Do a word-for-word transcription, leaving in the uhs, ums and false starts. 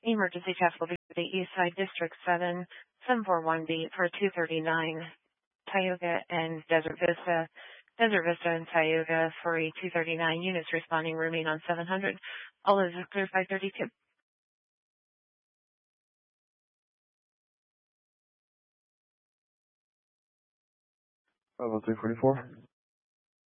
Emergency task will be for the East Side District seven seven four one B for two thirty-nine Tioga and Desert Vista. Desert Vista and Tioga for a two thirty-nine. Units responding remain on seven hundred. All is clear five thirty-two. Bravo three forty-four.